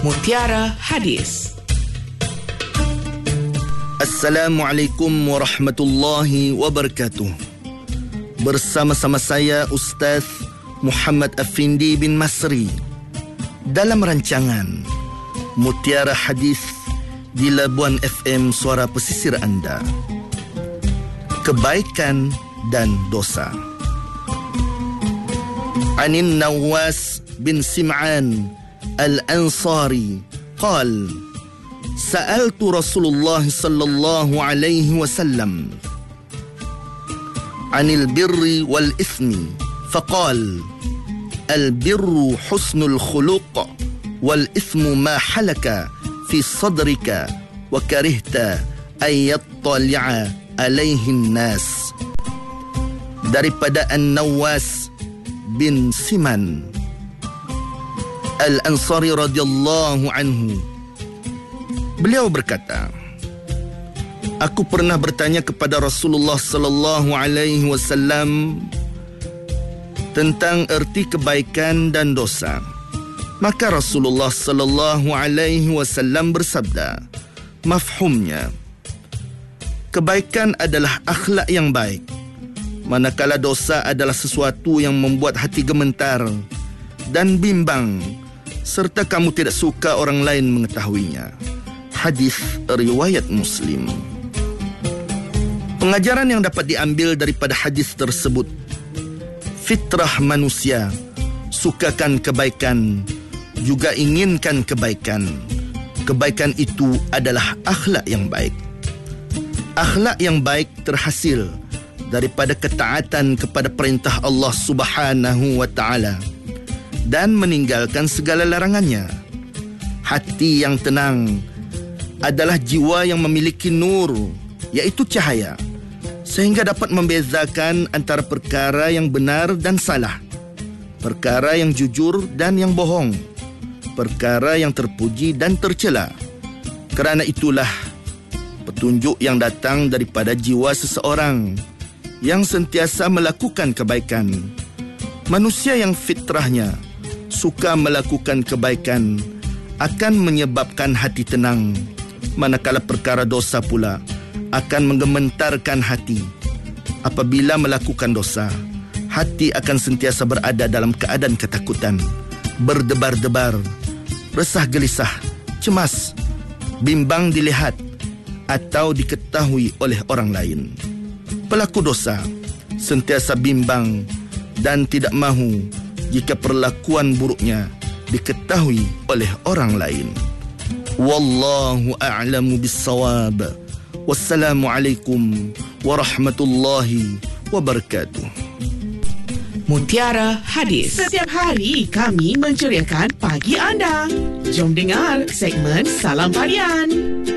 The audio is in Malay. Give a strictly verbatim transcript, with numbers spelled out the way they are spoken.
Mutiara Hadis. Assalamualaikum warahmatullahi wabarakatuh. Bersama-sama saya Ustaz Muhammad Afindi bin Masri dalam rancangan Mutiara Hadis di Labuan F M Suara Pesisir Anda. Kebaikan dan dosa. Anin Nawas bin Sim'an Al-Ansari qal Sa'altu Rasulullah sallallahu alaihi wasallam Anil birri wal ithmi faqal Al-birru husnul khuluq wal ithmu ma halaka fi sadrika wa karihta ay yattali'a alaihin nas. Daripada An-Nawas bin Siman Al-Ansari radhiyallahu anhu, beliau berkata, aku pernah bertanya kepada Rasulullah sallallahu alaihi wasallam tentang erti kebaikan dan dosa. Maka Rasulullah sallallahu alaihi wasallam bersabda, mafhumnya, kebaikan adalah akhlak yang baik, manakala dosa adalah sesuatu yang membuat hati gemetar dan bimbang, serta kamu tidak suka orang lain mengetahuinya. Hadis riwayat Muslim. Pengajaran yang dapat diambil daripada hadis tersebut, fitrah manusia sukakan kebaikan, juga inginkan kebaikan. Kebaikan itu adalah akhlak yang baik. Akhlak yang baik terhasil daripada ketaatan kepada perintah Allah Subhanahu wa taala dan meninggalkan segala larangannya. Hati yang tenang adalah jiwa yang memiliki nur, iaitu cahaya, sehingga dapat membezakan antara perkara yang benar dan salah, perkara yang jujur dan yang bohong, perkara yang terpuji dan tercela. Kerana itulah petunjuk yang datang daripada jiwa seseorang yang sentiasa melakukan kebaikan. Manusia yang fitrahnya suka melakukan kebaikan akan menyebabkan hati tenang, manakala perkara dosa pula akan menggementarkan hati. Apabila melakukan dosa, hati akan sentiasa berada dalam keadaan ketakutan, berdebar-debar, resah gelisah, cemas, bimbang dilihat atau diketahui oleh orang lain. Pelaku dosa sentiasa bimbang dan tidak mahu jika perlakuan buruknya diketahui oleh orang lain. Wallahu a'lamu bis-shawab. Wassalamualaikum warahmatullahi wabarakatuh. Mutiara Hadis. Setiap hari kami menceriakan pagi anda. Jom dengar segmen Salam Harian.